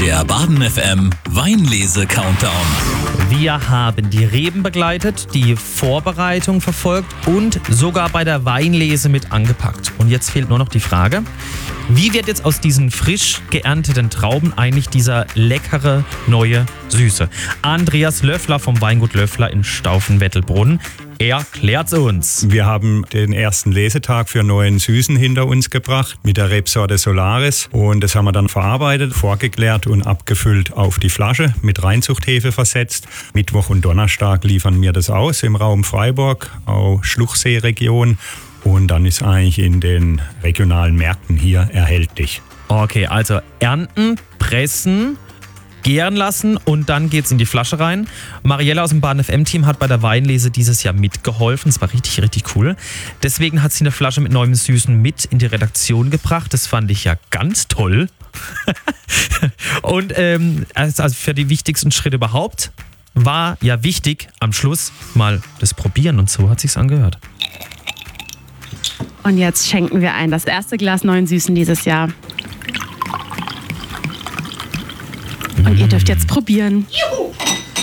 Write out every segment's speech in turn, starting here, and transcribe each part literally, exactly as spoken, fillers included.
Der Baden F M Weinlese-Countdown. Wir haben die Reben begleitet, die Vorbereitung verfolgt und sogar bei der Weinlese mit angepackt. Und jetzt fehlt nur noch die Frage, wie wird jetzt aus diesen frisch geernteten Trauben eigentlich dieser leckere neue Süße? Andreas Löffler vom Weingut Löffler in Staufen-Wettelbrunn erklärt's uns. Wir haben den ersten Lesetag für neuen Süßen hinter uns gebracht mit der Rebsorte Solaris und das haben wir dann verarbeitet, vorgeklärt und abgefüllt auf die Flasche, mit Reinzuchthefe versetzt. Mittwoch und Donnerstag liefern wir das aus im Raum Freiburg, auch Schluchsee-Region, und dann ist eigentlich in den regionalen Märkten hier erhältlich. Okay, also ernten, pressen, gären lassen und dann geht's in die Flasche rein. Mariella aus dem Baden F M-Team hat bei der Weinlese dieses Jahr mitgeholfen. Das war richtig, richtig cool. Deswegen hat sie eine Flasche mit neuem Süßen mit in die Redaktion gebracht. Das fand ich ja ganz toll. Und ähm, also für die wichtigsten Schritte überhaupt war ja wichtig, am Schluss mal das Probieren. Und so hat sich's angehört. Und jetzt schenken wir ein das erste Glas neuen Süßen dieses Jahr. Und ihr dürft jetzt probieren. Juhu!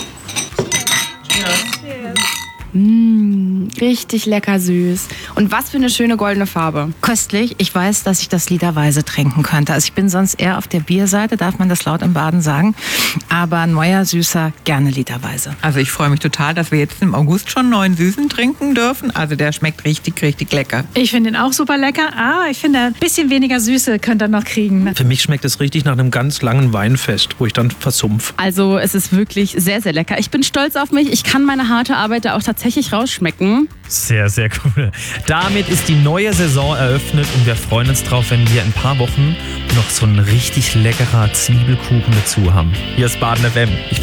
Mmh, richtig lecker süß. Und was für eine schöne goldene Farbe. Köstlich. Ich weiß, dass ich das literweise trinken könnte. Also ich bin sonst eher auf der Bierseite, darf man das laut im Baden sagen. Aber neuer Süßer gerne literweise. Also ich freue mich total, dass wir jetzt im August schon neuen Süßen trinken dürfen. Also der schmeckt richtig, richtig lecker. Ich finde ihn auch super lecker, aber ich finde, ein bisschen weniger Süße könnt ihr noch kriegen. Für mich schmeckt es richtig nach einem ganz langen Weinfest, wo ich dann versumpf. Also es ist wirklich sehr, sehr lecker. Ich bin stolz auf mich. Ich kann meine harte Arbeit da auch tatsächlich rausschmecken. Sehr, sehr cool. Damit ist die neue Saison eröffnet und wir freuen uns drauf, wenn wir in ein paar Wochen noch so einen richtig leckerer Zwiebelkuchen dazu haben. Hier ist Baden F M. Ich